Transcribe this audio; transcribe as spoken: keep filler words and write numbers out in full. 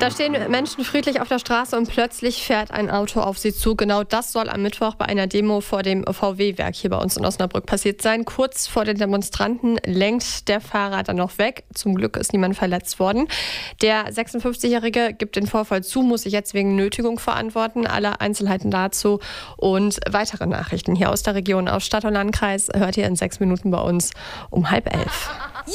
Da stehen Menschen friedlich auf der Straße und plötzlich fährt ein Auto auf sie zu. Genau das soll am Mittwoch bei einer Demo vor dem V W-Werk hier bei uns in Osnabrück passiert sein. Kurz vor den Demonstranten lenkt der Fahrer dann noch weg. Zum Glück ist niemand verletzt worden. Der sechsundfünfzigjährige gibt den Vorfall zu, muss sich jetzt wegen Nötigung verantworten. Alle Einzelheiten dazu und weitere Nachrichten hier aus der Region, aus Stadt und Landkreis, hört ihr in sechs Minuten bei uns um halb elf.